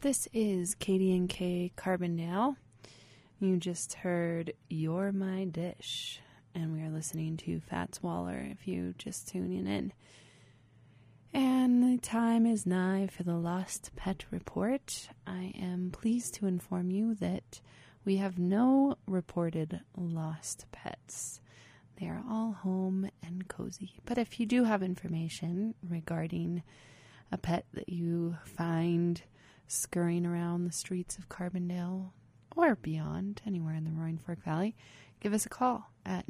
This is Katie and Kay Carbondale. You just heard You're My Dish, and we are listening to Fats Waller if you just tuning in. And the time is nigh for the Lost Pet Report. I am pleased to inform you that we have no reported lost pets. They are all home and cozy. But if you do have information regarding a pet that you find scurrying around the streets of Carbondale or beyond, anywhere in the Roaring Fork Valley, give us a call at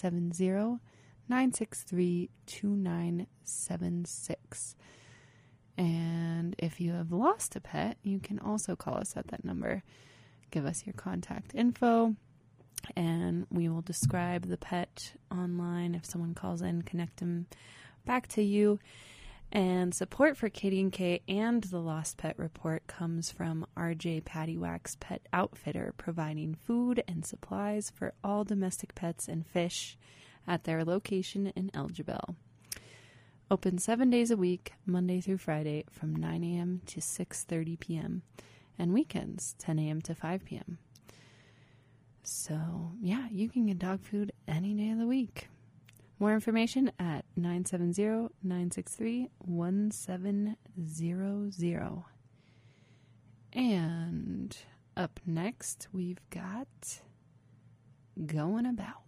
970-963-2976. And if you have lost a pet, you can also call us at that number. Give us your contact info, and we will describe the pet online. If someone calls in, connect them back to you. And support for Katie and Kay and the Lost Pet Report comes from RJ Pattywax Pet Outfitter, providing food and supplies for all domestic pets and fish at their location in Elgibel. Open 7 days a week, Monday through Friday, from 9 a.m. to 6:30 p.m., and weekends, 10 a.m. to 5 p.m. So, yeah, you can get dog food any day of the week. More information at 970-963-1700. And up next, we've got Going About.